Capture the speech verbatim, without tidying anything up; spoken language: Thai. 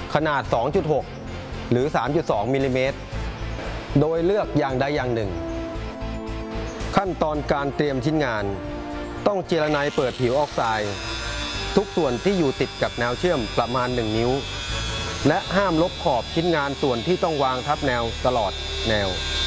ขนาด สองจุดหก หรือ สามจุดสอง มิลลิเมตรโดยเลือกอย่างใดอย่างหนึ่งขั้นตอนการเตรียมชิ้นงานต้องเจรไนเปิดผิวออกไซด์ทุกส่วนที่อยู่ติดกับแนวเชื่อมประมาณหนึ่งนิ้วและห้ามลบขอบชิ้นงานส่วนที่ต้องวางทับแนวตลอดแนว